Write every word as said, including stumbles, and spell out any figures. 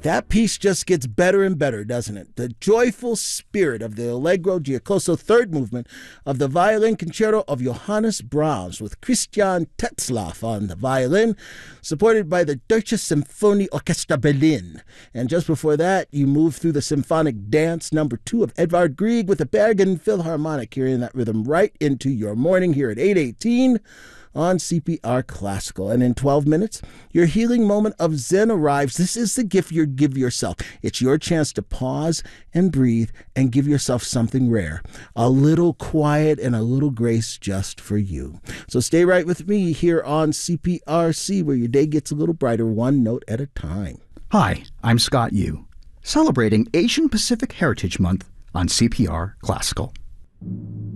That piece just gets better and better, doesn't it? The joyful spirit of the Allegro Giacoso third movement of the violin concerto of Johannes Brahms with Christian Tetzlaff on the violin, supported by the Deutsche Symphonie Orchestra Berlin. And just before that, you move through the symphonic dance number two of Edvard Grieg with the Bergen Philharmonic, carrying that rhythm right into your morning here at eight eighteen. On C P R Classical. And in twelve minutes, your healing moment of Zen arrives. This is the gift you give yourself. It's your chance to pause and breathe and give yourself something rare. A little quiet and a little grace just for you. So stay right with me here on C P R C, where your day gets a little brighter, one note at a time. Hi, I'm Scott Yu, celebrating Asian Pacific Heritage Month on C P R Classical.